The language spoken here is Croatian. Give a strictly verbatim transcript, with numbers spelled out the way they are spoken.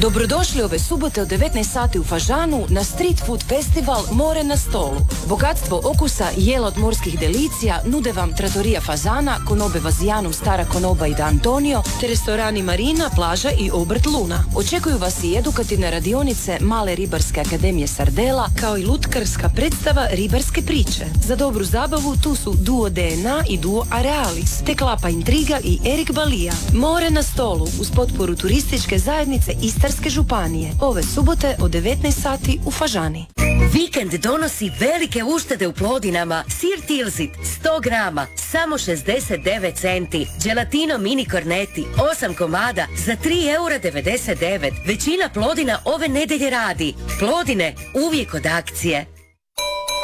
Dobrodošli ove subote od devetnaest sati u Fažanu na Street Food Festival More na stolu. Bogatstvo okusa i jela od morskih delicija nude vam Trattoria Fazana, Konobe Vazijanum, Stara Konoba i Da Antonio, te restorani Marina, Plaža i Obrt Luna. Očekuju vas i edukativne radionice Male ribarske akademije Sardela, kao i lutkarska predstava Ribarske priče. Za dobru zabavu tu su Duo D N A i Duo Arealis, te Klapa Intriga i Erik Balija. More na stolu uz potporu turističke zajednice Istarske županije. Ove subote od devetnaest sati u Fažani. Vikend donosi velike uštede u Plodinama. Sir Tilsit sto grama, samo šezdeset devet centi. Gelatino mini korneti, osam komada za tri eura devedeset devet. Većina Plodina ove nedelje radi. Plodine uvijek od akcije.